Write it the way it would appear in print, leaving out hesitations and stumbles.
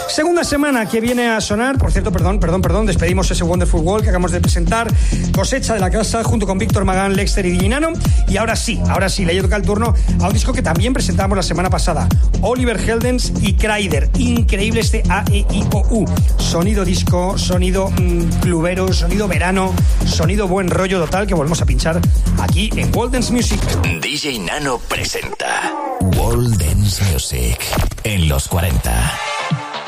Segunda semana que viene a sonar, por cierto, perdón, despedimos ese Wonderful World que acabamos de presentar, cosecha de la casa junto con Víctor Magán, Lexter y Dinano. Y ahora sí, le toca el turno a un disco que también presentamos la semana pasada, Oliver Heldens y Kryder. Increíble este AEIOU, sonido disco, sonido clubero, sonido verano, sonido buen rollo total, que volvemos a pinchar aquí en World Dance Music. DJ Nano presenta World Dance Music en los 40.